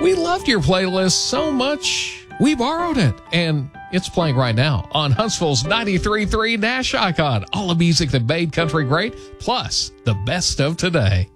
We loved your playlist so much, we borrowed it, and it's playing right now on Huntsville's 93.3 Nash Icon. All the music that made country great, plus the best of today.